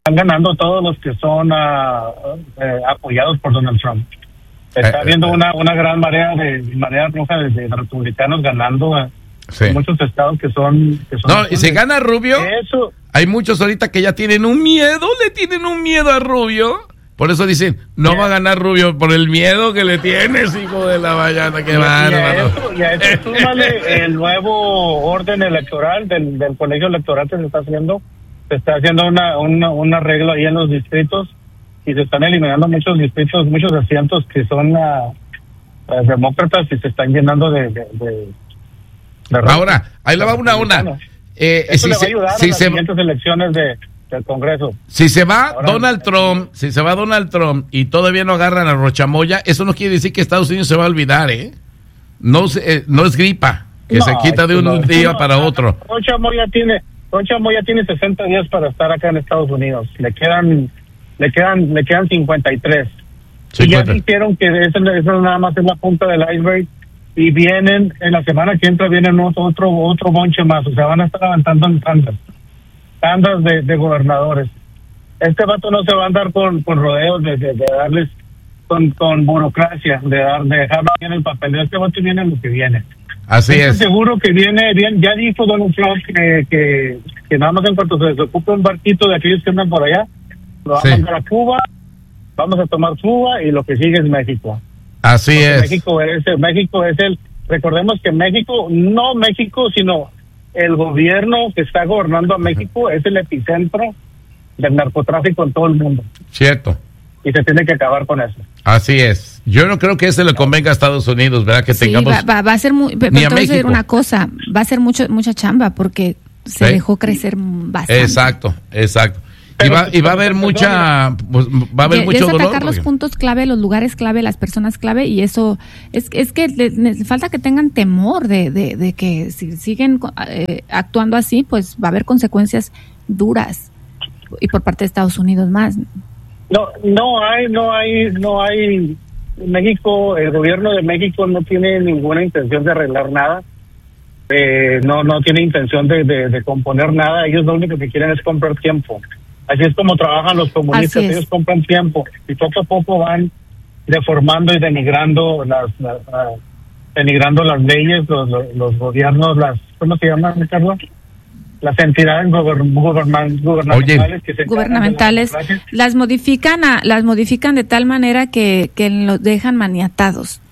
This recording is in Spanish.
están ganando todos los que son apoyados por Donald Trump. Está habiendo una gran marea roja de republicanos ganando en muchos estados que son no, y se gana Rubio. Eso. Hay muchos ahorita que ya tienen un miedo, le tienen un miedo a Rubio. Por eso dicen, no va a ganar Rubio por el miedo que le tienes, hijo de la vallana, qué bárbaro. Y a eso súmale el nuevo orden electoral del colegio electoral que se está haciendo un arreglo ahí en los distritos y se están eliminando muchos distritos, muchos asientos que son demócratas y se están llenando de ahora, ahí le va una. Eso le va a ayudar a las siguientes elecciones del Congreso. Si se va Donald Trump y todavía no agarran a Rochamoya, eso no quiere decir que Estados Unidos se va a olvidar, no es gripa que se quita de un día para otro. Rochamoya tiene 60 días para estar acá en Estados Unidos. Le quedan 53. Y ya dijeron que eso nada más es la punta del iceberg. Y vienen, en la semana que entra, vienen otro bonche más. O sea, van a estar levantando en tandas de gobernadores. Este vato no se va a andar con rodeos de darles con burocracia, de dejarlo bien el papel. Este vato viene en lo que viene. Así es. Seguro que viene bien. Ya dijo Donald Trump que nada más en cuanto se desocupe un barquito de aquellos que andan por allá, lo vamos a mandar a Cuba, vamos a tomar Cuba y lo que sigue es México. Así es. México es recordemos que México, sino el gobierno que está gobernando a México es el epicentro del narcotráfico en todo el mundo. Cierto. Y se tiene que acabar con eso. Así es. Yo no creo que le convenga a Estados Unidos, ¿verdad? Que tengamos... va a ser muy... Pero te voy a decir una cosa, va a ser mucha chamba porque se dejó crecer bastante. Exacto. Y va a haber mucho dolor. Atacar los puntos clave, los lugares clave, las personas clave, y eso es que falta que tengan temor de que si siguen actuando así, pues va a haber consecuencias duras y por parte de Estados Unidos más. No hay. México, el gobierno de México no tiene ninguna intención de arreglar nada. No tiene intención de componer nada. Ellos lo único que quieren es comprar tiempo. Así es como trabajan los comunistas, ellos compran tiempo y poco a poco van deformando y denigrando las leyes, los gobiernos, ¿cómo se llaman, Carlos? Las entidades gubernamentales las modifican de tal manera que los dejan maniatados.